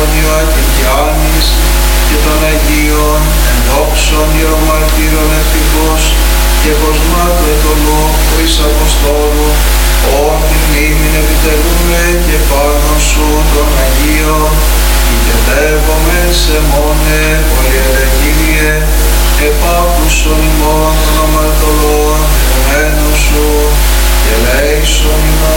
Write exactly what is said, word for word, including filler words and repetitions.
πατρών Ιωάκη και Άννης και των Αγίων ενδόξων ιερομαρτύρων ευτυχώς και Κοσμάτου ετωλού εις Αποστόλου, ότι μνήμην επιτελούμε και πάνω σου των Αγίων, οικετεύομεν σε μόνε πολυερε Κύριε, επάκουσον ημών των αμαρτωλών, δεδομένων σου, και λέησον ημών.